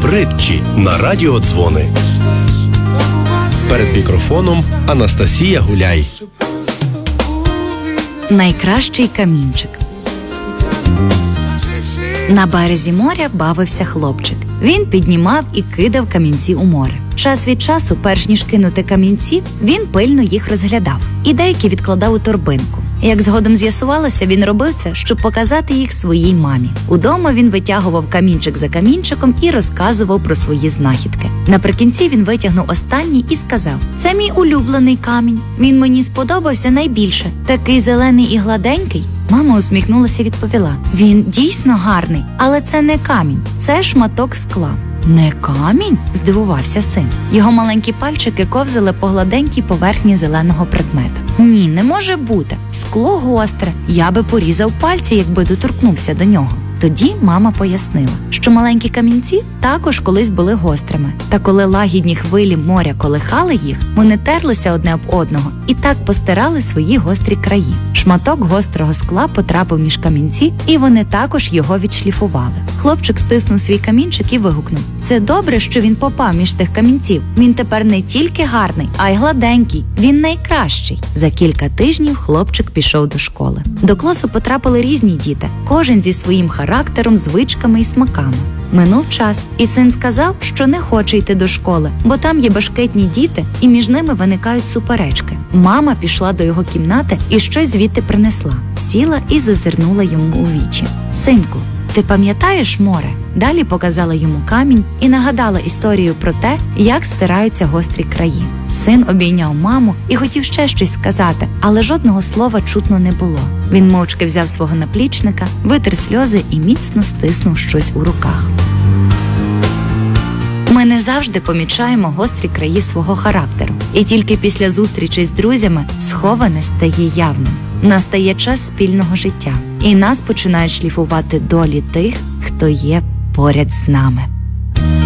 Притчі на радіодзвони. Перед мікрофоном Анастасія Гуляй. Найкращий камінчик. На березі моря бавився хлопчик. Він піднімав і кидав камінці у море. Час від часу, перш ніж кинути камінці, він пильно їх розглядав і деякі відкладав у торбинку. Як згодом з'ясувалося, він робив це, щоб показати їх своїй мамі. Удома він витягував камінчик за камінчиком і розказував про свої знахідки. Наприкінці він витягнув останній і сказав: «Це мій улюблений камінь. Він мені сподобався найбільше. Такий зелений і гладенький». Мама усміхнулася і відповіла: «Він дійсно гарний, але це не камінь, це шматок скла». «Не камінь?» – здивувався син. Його маленькі пальчики ковзали по гладенькій поверхні зеленого предмета. «Ні, не може бути. Скло гостре. Я би порізав пальці, якби доторкнувся до нього». Тоді мама пояснила, що маленькі камінці також колись були гострими. Та коли лагідні хвилі моря колихали їх, вони терлися одне об одного і так постирали свої гострі краї. Шматок гострого скла потрапив між камінці, і вони також його відшліфували. Хлопчик стиснув свій камінчик і вигукнув: «Це добре, що він попав між тих камінців. Він тепер не тільки гарний, а й гладенький. Він найкращий». За кілька тижнів хлопчик пішов до школи. До класу потрапили різні діти, кожен зі своїм характером, звичками і смаками. Минув час, і син сказав, що не хоче йти до школи, бо там є башкетні діти, і між ними виникають суперечки. Мама пішла до його кімнати і щось звідти принесла. Сіла і зазирнула йому у вічі. «Синку, ти пам'ятаєш море?» Далі показала йому камінь і нагадала історію про те, як стираються гострі краї. Син обійняв маму і хотів ще щось сказати, але жодного слова чутно не було. Він мовчки взяв свого наплічника, витер сльози і міцно стиснув щось у руках. Ми не завжди помічаємо гострі краї свого характеру. І тільки після зустрічей з друзями сховане стає явним. Настає час спільного життя. І нас починають шліфувати долі тих, хто є поряд з нами.